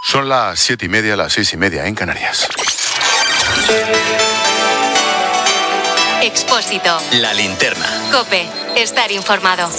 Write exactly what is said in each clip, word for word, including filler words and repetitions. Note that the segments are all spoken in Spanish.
Son las siete y media, las seis y media en Canarias. Expósito. La linterna. COPE. Estar informado.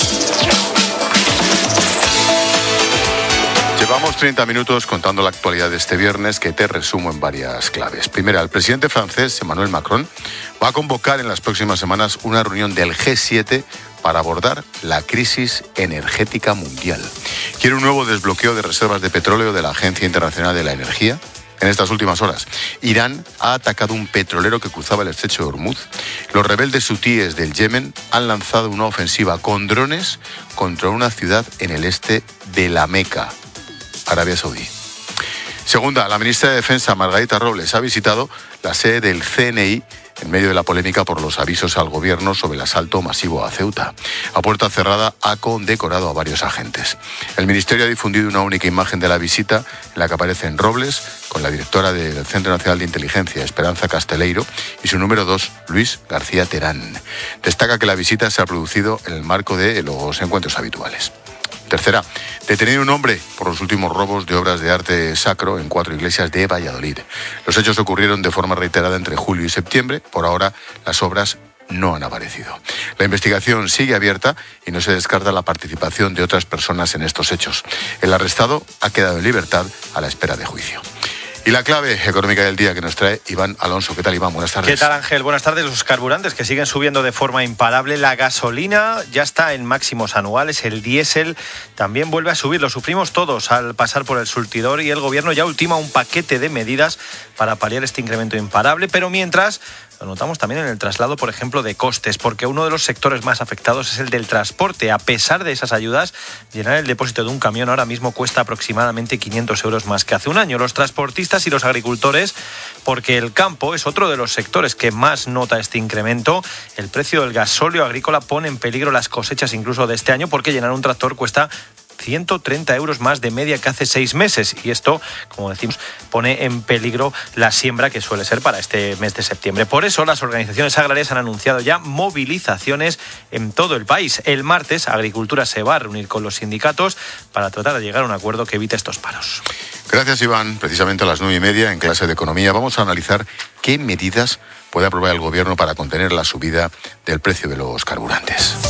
Llevamos treinta minutos contando la actualidad de este viernes, que te resumo en varias claves. Primera, el presidente francés, Emmanuel Macron, va a convocar en las próximas semanas una reunión del G siete para abordar la crisis energética mundial. Quiere un nuevo desbloqueo de reservas de petróleo de la Agencia Internacional de la Energía. En estas últimas horas, Irán ha atacado un petrolero que cruzaba el estrecho de Hormuz. Los rebeldes hutíes del Yemen han lanzado una ofensiva con drones contra una ciudad en el este de la Meca, Arabia Saudí. Segunda, la ministra de Defensa, Margarita Robles, ha visitado la sede del C N I en medio de la polémica por los avisos al gobierno sobre el asalto masivo a Ceuta. A puerta cerrada ha condecorado a varios agentes. El ministerio ha difundido una única imagen de la visita en la que aparecen Robles con la directora del Centro Nacional de Inteligencia, Esperanza Casteleiro, y su número dos, Luis García Terán. Destaca que la visita se ha producido en el marco de los encuentros habituales. Tercera, detenido un hombre por los últimos robos de obras de arte sacro en cuatro iglesias de Valladolid. Los hechos ocurrieron de forma reiterada entre julio y septiembre. Por ahora, las obras no han aparecido. La investigación sigue abierta y no se descarta la participación de otras personas en estos hechos. El arrestado ha quedado en libertad a la espera de juicio. Y la clave económica del día que nos trae Iván Alonso. ¿Qué tal, Iván? Buenas tardes. ¿Qué tal, Ángel? Buenas tardes. Los carburantes que siguen subiendo de forma imparable. La gasolina ya está en máximos anuales. El diésel también vuelve a subir. Lo sufrimos todos al pasar por el surtidor y el gobierno ya ultima un paquete de medidas para paliar este incremento imparable. Pero mientras, lo notamos también en el traslado, por ejemplo, de costes, porque uno de los sectores más afectados es el del transporte. A pesar de esas ayudas, llenar el depósito de un camión ahora mismo cuesta aproximadamente quinientos euros más que hace un año. Los transportistas y los agricultores, porque el campo es otro de los sectores que más nota este incremento. El precio del gasóleo agrícola pone en peligro las cosechas incluso de este año, porque llenar un tractor cuesta ciento treinta euros más de media que hace seis meses. Y esto, como decimos, pone en peligro la siembra que suele ser para este mes de septiembre. Por eso, las organizaciones agrarias han anunciado ya movilizaciones en todo el país. El martes, Agricultura se va a reunir con los sindicatos para tratar de llegar a un acuerdo que evite estos paros. Gracias, Iván. Precisamente a las nueve y media, en clase de Economía, vamos a analizar qué medidas puede aprobar el Gobierno para contener la subida del precio de los carburantes.